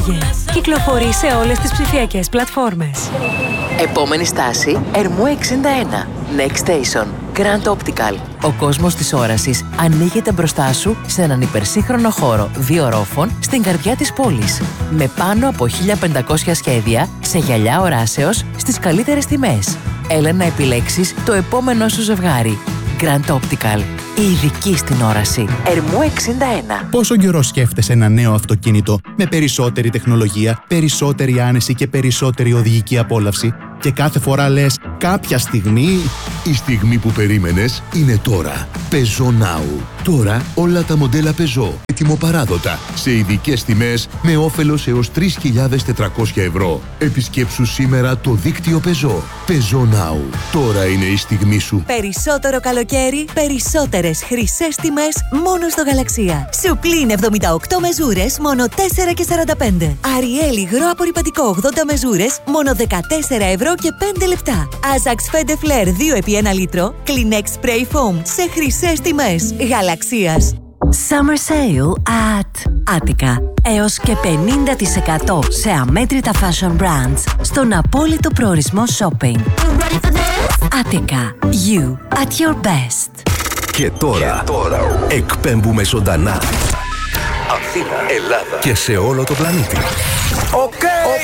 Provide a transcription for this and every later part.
Φύγε! Κυκλοφορεί σε όλες τις ψηφιακές πλατφόρμες. Επόμενη στάση, Ερμού 61. Next Station, Grand Optical. Ο κόσμος της όρασης ανοίγεται μπροστά σου σε έναν υπερσύγχρονο χώρο 2 ορόφων στην καρδιά της πόλης. Με πάνω από 1500 σχέδια σε γυαλιά οράσεως στις καλύτερες τιμές. Έλα να επιλέξεις το επόμενό σου ζευγάρι. Grand Optical. Η ειδική στην όραση. Ερμού 61. Πόσο καιρό σκέφτεσαι ένα νέο αυτοκίνητο με περισσότερη τεχνολογία, περισσότερη άνεση και περισσότερη οδηγική απόλαυση και κάθε φορά λες κάποια στιγμή... Η στιγμή που περίμενες είναι τώρα. Peugeot Now. Τώρα όλα τα μοντέλα Peugeot ετοιμοπαράδοτα σε ειδικές τιμές με όφελος έως 3.400 ευρώ. Επισκέψου σήμερα το δίκτυο Peugeot. Peugeot Now. Τώρα είναι η στιγμή σου. Περισσότερο καλοκαίρι, περισσότερες χρυσές τιμές μόνο στο Γαλαξία. Σουπλίν 78 μεζούρες, μόνο 4,45. Αριέλ υγρό απορρυπαντικό 80 μεζούρες, μόνο 14 ευρώ και 5 λεπτά. Ajax Fede Flair 2x1 λίτρο, Kleenex Spray Foam σε χρυσές τιμές. Γαλαξίας. Summer Sale at Attica. Έως και 50% σε αμέτρητα fashion brands στον απόλυτο προορισμό shopping. Attica. You at your best. Και τώρα εκπέμπουμε ζωντανά Αθήνα, Ελλάδα και σε όλο το πλανήτη. Οκ.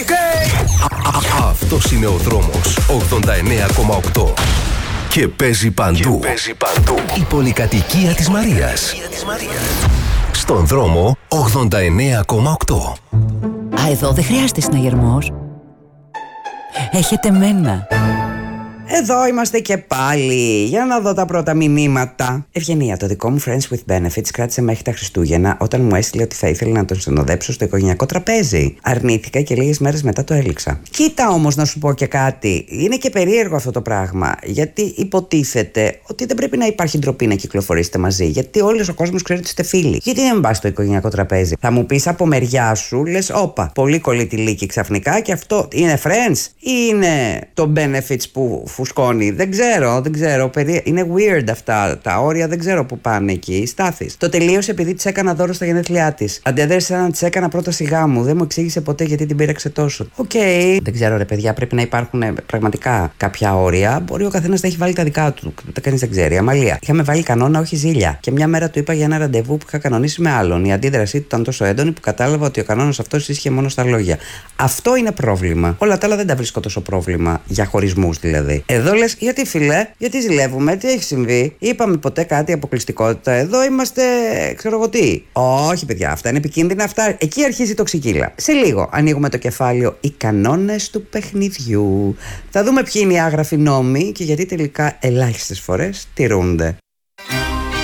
Αυτός είναι ο δρόμος 89,8 και παίζει παντού. Η πολυκατοικία της Μαρίας. Στον δρόμο 89,8. Εδώ δεν χρειάζεται συναγερμός. Έχετε μένα. Εδώ είμαστε και πάλι. Για να δω τα πρώτα μηνύματα. Ευγενία, το δικό μου Friends with Benefits κράτησε μέχρι τα Χριστούγεννα όταν μου έστειλε ότι θα ήθελε να τον συνοδέψω στο οικογενειακό τραπέζι. Αρνήθηκα και λίγες μέρες μετά το έληξα. Κοίτα όμως να σου πω και κάτι. Είναι και περίεργο αυτό το πράγμα. Γιατί υποτίθεται ότι δεν πρέπει να υπάρχει ντροπή να κυκλοφορήσετε μαζί. Γιατί όλος ο κόσμος ξέρει ότι είστε φίλοι. Γιατί δεν πας στο οικογενειακό τραπέζι. Θα μου πεις από μεριά σου, λες, όπα, πολύ κολλητή λύκη ξαφνικά και αυτό είναι Friends ή είναι το Benefits που φουσκώνει. Δεν ξέρω. Είναι weird αυτά τα όρια, δεν ξέρω που πάνε εκεί. Στάθης. Το τελείωσε επειδή της έκανα δώρο στα γενέθλιά της. Αντέδρασε να της έκανα πρώτα σιγά μου. Δεν μου εξήγησε ποτέ γιατί την πήραξε τόσο. Οκ. Δεν ξέρω, ρε παιδιά, πρέπει να υπάρχουν πραγματικά κάποια όρια. Μπορεί ο καθένας να έχει βάλει τα δικά του. Κανείς δεν ξέρει. Αμαλία. Είχαμε βάλει κανόνα, όχι ζήλια. Και μια μέρα του είπα για ένα ραντεβού που είχα κανονίσει με άλλον. Η αντίδρασή του ήταν τόσο έντονη που κατάλαβα ότι ο κανόνας αυτός ίσχυε μόνο στα λόγια. Αυτό είναι πρόβλημα. Όλα τα άλλα δεν τα βρίσκω τόσο πρόβλημα. Για χωρισμούς δηλαδή. Εδώ λες, γιατί φιλέ, γιατί ζηλεύουμε, τι έχει συμβεί, είπαμε ποτέ κάτι αποκλειστικότητα, εδώ είμαστε, ξέρω εγώ τι. Όχι, παιδιά, αυτά είναι επικίνδυνα, αυτά. Εκεί αρχίζει το ξικίλα. Σε λίγο ανοίγουμε το κεφάλαιο οι κανόνες του παιχνιδιού. Θα δούμε ποιοι είναι οι άγραφοι νόμοι και γιατί τελικά ελάχιστες φορές τηρούνται.